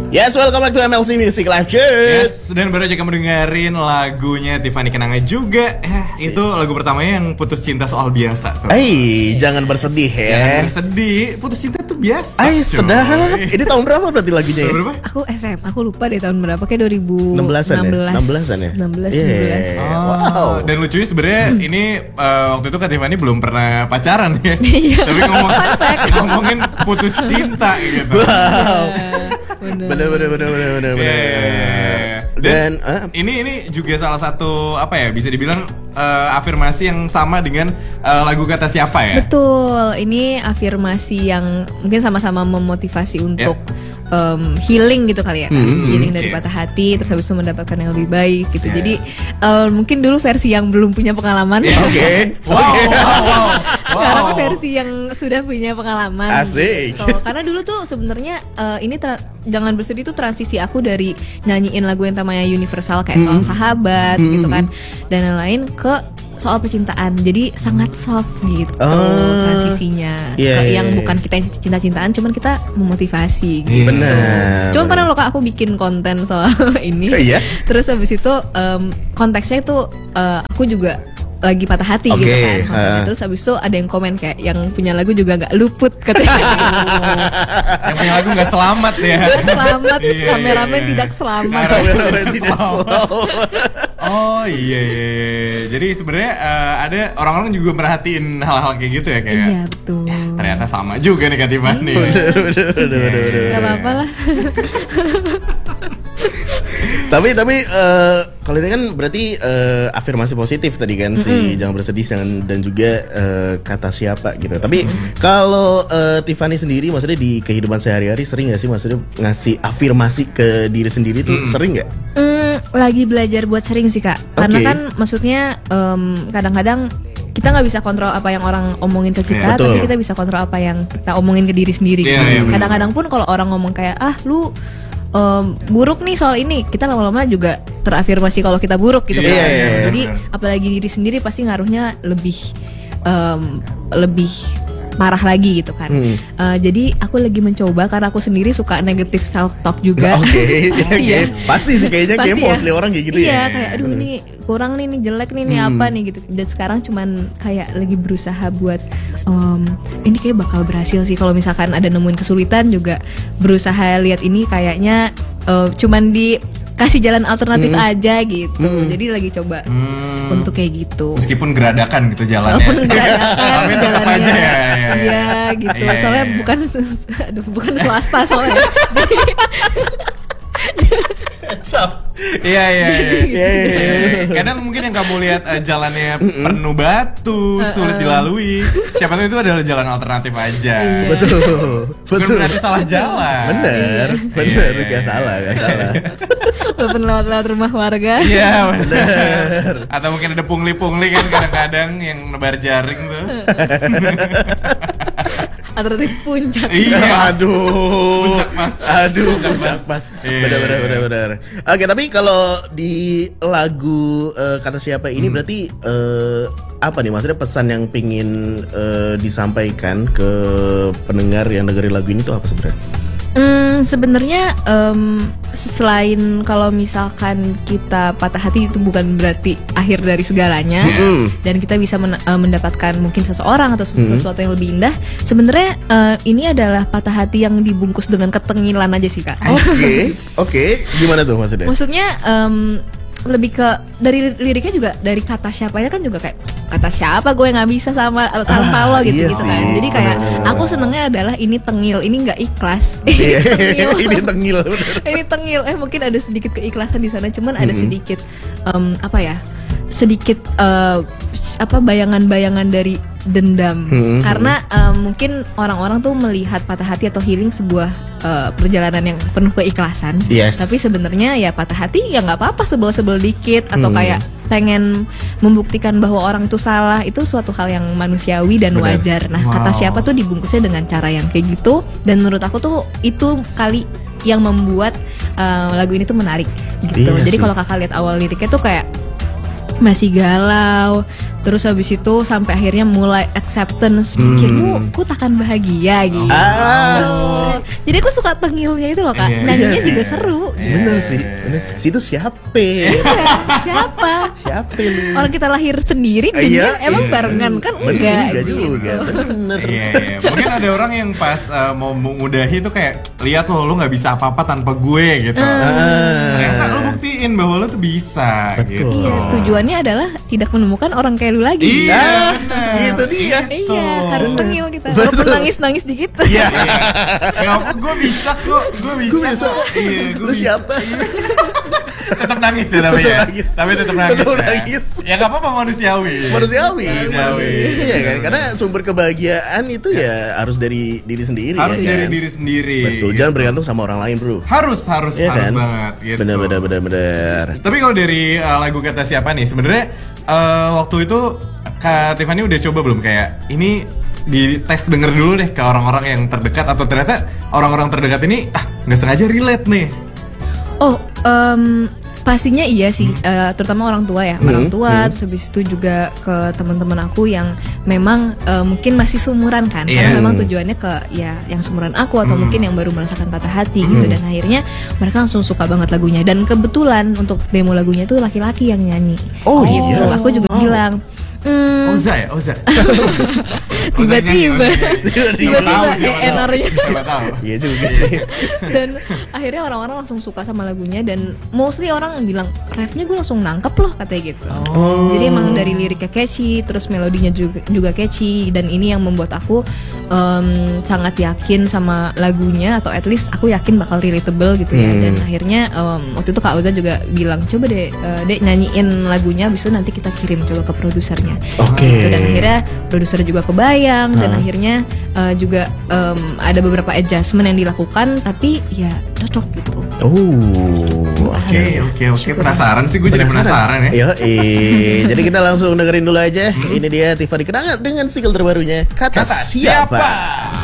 Yes, welcome back to MLC Music Live Chat. Yes, dan baru aja kamu dengerin lagunya Tiffany Kenanga juga. Itu lagu pertamanya yang Putus Cinta Soal Biasa. Jangan bersedih ya. Jangan bersedih, putus cinta tuh biasa. Sedap. Ini tahun berapa berarti lagunya ya? Berapa? Aku SM, aku lupa deh tahun berapa, kayak 16-an ya? 16-an ya? 16, 17. Wow. Dan lucunya sebenarnya ini waktu itu Kak Tiffany belum pernah pacaran ya. Tapi ngomongin putus cinta gitu. Wow. Bener. Bener. Dan ini juga salah satu apa ya, bisa dibilang afirmasi yang sama dengan lagu Kata Siapa ya. Betul, ini afirmasi yang mungkin sama-sama memotivasi untuk healing gitu kali ya kan. Healing dari patah hati, terus habis itu mendapatkan yang lebih baik gitu. Jadi mungkin dulu versi yang belum punya pengalaman. Wow. Sekarang versi yang sudah punya pengalaman. Asik. Gitu. Karena dulu tuh sebenarnya ini Jangan Bersedih tuh transisi aku dari nyanyiin lagu yang namanya universal kayak soal sahabat gitu kan, dan lain-lain ke soal percintaan. Jadi sangat soft gitu transisinya ke yang bukan kita cinta-cintaan, cuman kita memotivasi gitu. Cuman pernah loh Kak aku bikin konten soal ini. Terus habis itu konteksnya itu aku juga lagi patah hati gitu kan. Terus habis itu ada yang komen kayak yang punya lagu juga gak luput katanya. Yang punya lagu gak selamat ya. Gak selamat, kameramen tidak selamat. Oh iya. Jadi sebenarnya ada orang-orang juga merhatiin hal-hal kayak gitu ya kayak. Iya betul. Ternyata sama juga nih Kak Tiffany. Bener. Gak apa-apa lah. Tapi kalau ini kan berarti afirmasi positif tadi kan, si Jangan Bersedih dan juga Kata Siapa gitu. Tapi kalau Tiffany sendiri maksudnya di kehidupan sehari-hari sering gak sih maksudnya ngasih afirmasi ke diri sendiri tuh sering gak? Lagi belajar buat sering sih Kak. Karena kan maksudnya kadang-kadang kita nggak bisa kontrol apa yang orang omongin ke kita, tapi kita bisa kontrol apa yang kita omongin ke diri sendiri. Kadang-kadang pun kalau orang ngomong kayak lu buruk nih soal ini, kita lama-lama juga terafirmasi kalau kita buruk gitu kan. Jadi apalagi diri sendiri pasti ngaruhnya lebih parah lagi gitu kan. Jadi aku lagi mencoba karena aku sendiri suka negative self talk juga. Pasti sih kayaknya kayak mostly orang kayak gitu ya. Kayak aduh ini kurang nih jelek nih apa nih gitu. Dan sekarang cuman kayak lagi berusaha buat ini kayak bakal berhasil sih kalau misalkan ada nemuin kesulitan juga berusaha lihat ini kayaknya cuman dikasih jalan alternatif aja gitu. Jadi lagi coba untuk kayak gitu. Meskipun geradakan gitu jalannya. Walaupun geradakan tetap aja ya. Iya gitu. Soalnya bukan swasta soalnya. Iya. Kadang mungkin yang kamu lihat jalannya penuh batu, sulit dilalui. Siapa tahu itu adalah jalan alternatif aja. Betul. Bukan berarti salah jalan. Bener. Gak salah. Walaupun lewat rumah warga. Iya bener. Atau mungkin ada pungli-pungli kan kadang-kadang yang nebar jaring tuh. Alternatif puncak. Iya. Puncak pas. Iya. Bener. Oke, tapi kalau di lagu Kata Siapa ini berarti apa nih maksudnya pesan yang pingin disampaikan ke pendengar yang dengerin lagu ini tuh apa sebenarnya? Sebenarnya selain kalau misalkan kita patah hati itu bukan berarti akhir dari segalanya, dan kita bisa mendapatkan mungkin seseorang atau sesuatu yang lebih indah. Sebenarnya ini adalah patah hati yang dibungkus dengan ketengilan aja sih Kak. Oke. Gimana tuh maksudnya? Maksudnya lebih ke dari liriknya juga dari kata siapanya kan juga kayak kata siapa gue nggak bisa sama tanpa lo gitu kan. Jadi kayak aku senengnya adalah ini tengil, ini nggak ikhlas. Ini tengil. Ini tengil. Mungkin ada sedikit keikhlasan di sana, cuman ada sedikit sedikit bayangan-bayangan dari dendam. Karena mungkin orang-orang tuh melihat patah hati atau healing sebuah perjalanan yang penuh keikhlasan. Tapi sebenarnya ya patah hati ya nggak apa-apa, sebel-sebel dikit atau kayak pengen membuktikan bahwa orang itu salah, itu suatu hal yang manusiawi dan wajar. Nah, Kata Siapa tuh dibungkusnya dengan cara yang kayak gitu, dan menurut aku tuh itu kali yang membuat lagu ini tuh menarik gitu. Jadi kalau kakak lihat awal liriknya tuh kayak masih galau, Terus habis itu sampai akhirnya mulai acceptance, pikirmu ku takkan bahagia gitu. Jadi aku suka tengilnya itu loh Kak. Nyanyinya juga seru. Bener sih. Situ siapa? Siapa? Siapa lu? Orang kita lahir sendiri, emang barengan kan enggak juga. Bener. Mungkin ada orang yang pas mau mengudahi tuh kayak lihat lo nggak bisa apa-apa tanpa gue gitu. Ternyata lo buktiin bahwa lo tuh bisa. Betul. Gitu. Iya, tujuannya adalah tidak menemukan orang kayak lu lagi. Iya, benar. Itu dia. Iya, harus tengil kita. Walaupun nangis-nangis dikit. Iya. Ya, gue bisa kok. Gue bisa. Iya, Lu siapa? Tetap nangis ya tapi ya. Tapi tetap nangis. Ya enggak apa-apa, manusiawi. Iya kan? Karena sumber kebahagiaan itu ya harus dari diri sendiri. Harus dari diri sendiri. Betul, jangan bergantung sama orang lain, Bro. Harus kan? banget gitu. Benar. Tapi kalau dari lagu Kata Siapa nih, sebenarnya waktu itu Kak Tiffany udah coba belum kayak ini di tes denger dulu deh ke orang-orang yang terdekat, atau ternyata orang-orang terdekat ini nggak sengaja relate nih? Pastinya iya sih, terutama orang tua ya, orang tua. Terus habis itu juga ke teman-teman aku yang memang mungkin masih seumuran kan, karena memang tujuannya ke ya yang seumuran aku atau mungkin yang baru merasakan patah hati gitu. Dan akhirnya mereka langsung suka banget lagunya. Dan kebetulan untuk demo lagunya tuh laki-laki yang nyanyi. Gitu. Aku juga bilang. Oza. Tiba-tiba energinya. Iya juga sih. Dan akhirnya orang-orang langsung suka sama lagunya, dan mostly orang bilang refnya gue langsung nangkep loh katanya gitu. Jadi emang dari liriknya catchy, terus melodinya juga catchy, dan ini yang membuat aku sangat yakin sama lagunya, atau at least aku yakin bakal relatable gitu ya. Dan akhirnya waktu itu Kak Oza juga bilang coba deh Dek nyanyiin lagunya, abis itu nanti kita kirim coba ke produsernya. Gitu. Dan akhirnya produser juga kebayang, dan akhirnya juga ada beberapa adjustment yang dilakukan, tapi ya cocok gitu. Oke. Penasaran sih, gue jadi penasaran ya. Jadi kita langsung dengerin dulu aja. Ini dia Tiffany Kenangan dengan single terbarunya Kata Siapa.